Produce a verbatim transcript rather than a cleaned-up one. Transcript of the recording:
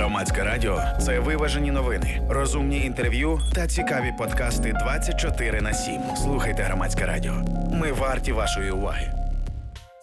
Громадське радіо – це виважені новини, розумні інтерв'ю та цікаві подкасти двадцять чотири на сім. Слухайте Громадське радіо. Ми варті вашої уваги.